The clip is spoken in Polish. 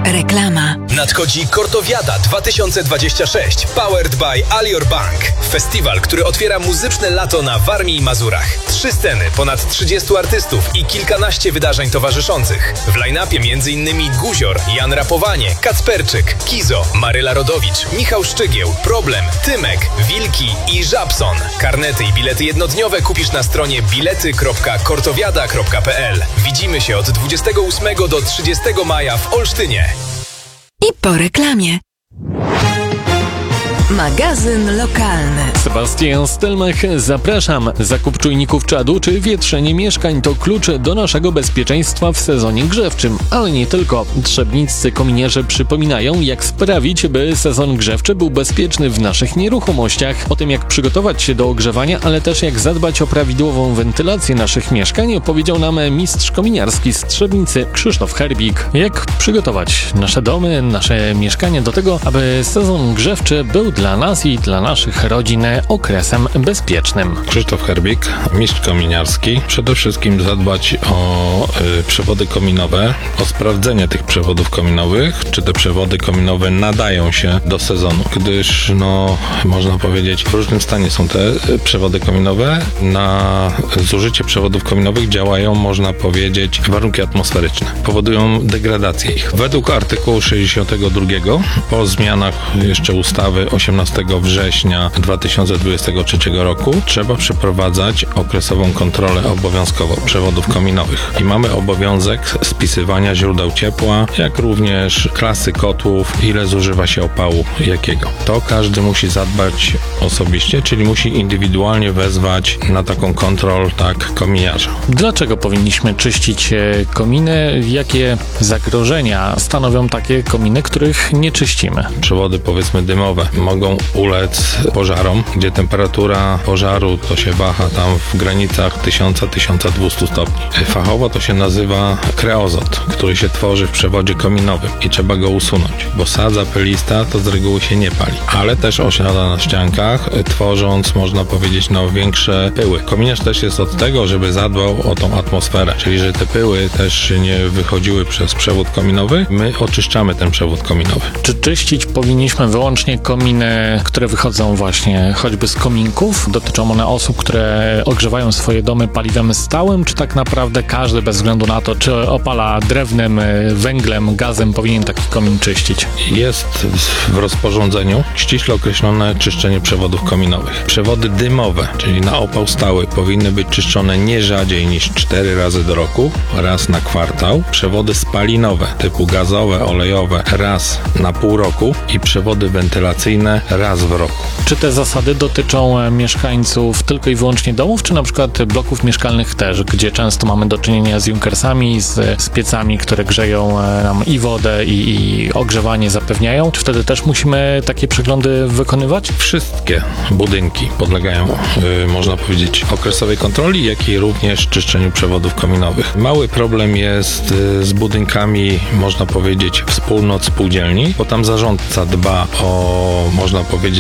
Reklama. Nadchodzi Kortowiada 2026 Powered by Alior Bank. Festiwal, który otwiera muzyczne lato na Warmii i Mazurach. 3 sceny, ponad 30 artystów i kilkanaście wydarzeń towarzyszących. W line-upie m.in. Guzior, Jan Rapowanie, Kacperczyk, Kizo, Maryla Rodowicz, Michał Szczygieł, Problem, Tymek, Wilki i Żabson. Karnety i bilety jednodniowe kupisz na stronie bilety.kortowiada.pl. Widzimy się od 28 do 30 maja w Olsztynie. I po reklamie. Magazyn lokalny. Sebastian Stelmach, zapraszam. Zakup czujników czadu czy wietrzenie mieszkań to klucz do naszego bezpieczeństwa w sezonie grzewczym, ale nie tylko. Trzebniccy kominierze przypominają, jak sprawić, by sezon grzewczy był bezpieczny w naszych nieruchomościach. O tym, jak przygotować się do ogrzewania, ale też jak zadbać o prawidłową wentylację naszych mieszkań, opowiedział nam mistrz kominiarski z Trzebnicy Krzysztof Herbik. Jak przygotować nasze domy, nasze mieszkania do tego, aby sezon grzewczy był dla nas i dla naszych rodzin okresem bezpiecznym. Krzysztof Herbik, mistrz kominiarski. Przede wszystkim zadbać o przewody kominowe, o sprawdzenie tych przewodów kominowych, czy te przewody kominowe nadają się do sezonu, gdyż można powiedzieć, w różnym stanie są te przewody kominowe. Na zużycie przewodów kominowych działają, można powiedzieć, warunki atmosferyczne. Powodują degradację ich. Według artykułu 62 po zmianach jeszcze ustawy 18 września 2023 roku trzeba przeprowadzać okresową kontrolę obowiązkową przewodów kominowych i mamy obowiązek spisywania źródeł ciepła, jak również klasy kotłów, ile zużywa się opału jakiego. To każdy musi zadbać osobiście, czyli musi indywidualnie wezwać na taką kontrolę kominiarza. Dlaczego powinniśmy czyścić kominy? Jakie zagrożenia stanowią takie kominy, których nie czyścimy? Przewody, powiedzmy, dymowe mogą ulec pożarom, gdzie temperatura pożaru to się waha tam w granicach 1000-1200 stopni. Fachowo to się nazywa kreozot, który się tworzy w przewodzie kominowym i trzeba go usunąć, bo sadza pelista to z reguły się nie pali, ale też osiada na ściankach, tworząc, można powiedzieć, większe pyły. Kominiarz też jest od tego, żeby zadbał o tą atmosferę, czyli że te pyły też nie wychodziły przez przewód kominowy, my oczyszczamy ten przewód kominowy. Czy czyścić powinniśmy wyłącznie kominy, które wychodzą właśnie choćby z kominków? Dotyczą one osób, które ogrzewają swoje domy paliwem stałym, czy tak naprawdę każdy bez względu na to, czy opala drewnem, węglem, gazem, powinien taki komin czyścić? Jest w rozporządzeniu ściśle określone czyszczenie przewodów kominowych. Przewody dymowe, czyli na opał stały, powinny być czyszczone nie rzadziej niż 4 razy do roku, raz na kwartał. Przewody spalinowe typu gazowe, olejowe raz na pół roku i przewody wentylacyjne raz w roku. Czy te zasady dotyczą mieszkańców tylko i wyłącznie domów, czy na przykład bloków mieszkalnych też, gdzie często mamy do czynienia z junkersami, z piecami, które grzeją nam i wodę, i ogrzewanie zapewniają? Czy wtedy też musimy takie przeglądy wykonywać? Wszystkie budynki podlegają, można powiedzieć, okresowej kontroli, jak i również czyszczeniu przewodów kominowych. Mały problem jest z budynkami, można powiedzieć, wspólnot spółdzielni, bo tam zarządca dba o, można powiedzieć,